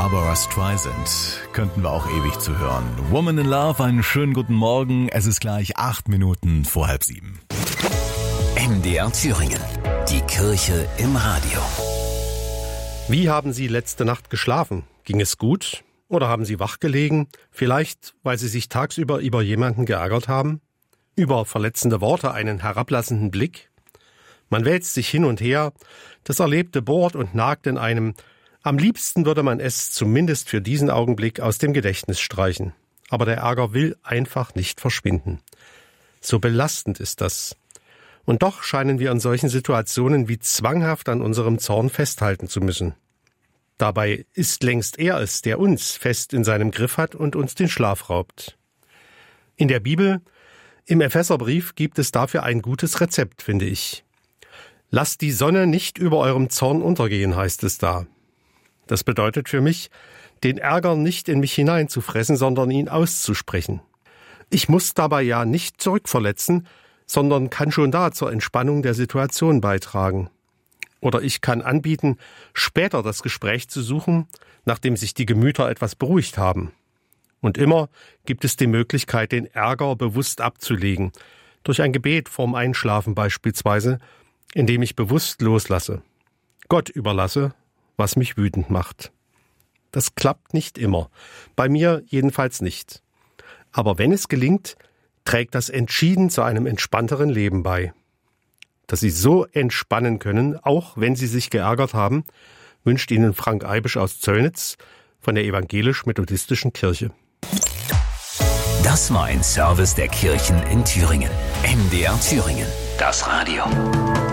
Barbara Streisand könnten wir auch ewig zu hören. Woman in Love, einen schönen guten Morgen. Es ist gleich 8 Minuten vor 6:30. MDR Thüringen. Die Kirche im Radio. Wie haben Sie letzte Nacht geschlafen? Ging es gut? Oder haben Sie wach gelegen? Vielleicht, weil Sie sich tagsüber über jemanden geärgert haben? Über verletzende Worte, einen herablassenden Blick? Man wälzt sich hin und her, das Erlebte bohrt und nagt in einem. Am liebsten würde man es zumindest für diesen Augenblick aus dem Gedächtnis streichen. Aber der Ärger will einfach nicht verschwinden. So belastend ist das. Und doch scheinen wir in solchen Situationen wie zwanghaft an unserem Zorn festhalten zu müssen. Dabei ist längst er es, der uns fest in seinem Griff hat und uns den Schlaf raubt. In der Bibel, im Epheserbrief, gibt es dafür ein gutes Rezept, finde ich. Lasst die Sonne nicht über eurem Zorn untergehen, heißt es da. Das bedeutet für mich, den Ärger nicht in mich hineinzufressen, sondern ihn auszusprechen. Ich muss dabei ja nicht zurückverletzen, sondern kann schon da zur Entspannung der Situation beitragen. Oder ich kann anbieten, später das Gespräch zu suchen, nachdem sich die Gemüter etwas beruhigt haben. Und immer gibt es die Möglichkeit, den Ärger bewusst abzulegen, durch ein Gebet vorm Einschlafen beispielsweise, indem ich bewusst loslasse, Gott überlasse, was mich wütend macht. Das klappt nicht immer, bei mir jedenfalls nicht. Aber wenn es gelingt, trägt das entschieden zu einem entspannteren Leben bei. Dass Sie so entspannen können, auch wenn Sie sich geärgert haben, wünscht Ihnen Frank Eibisch aus Zöllnitz von der Evangelisch-Methodistischen Kirche. Das war ein Service der Kirchen in Thüringen. MDR Thüringen. Das Radio.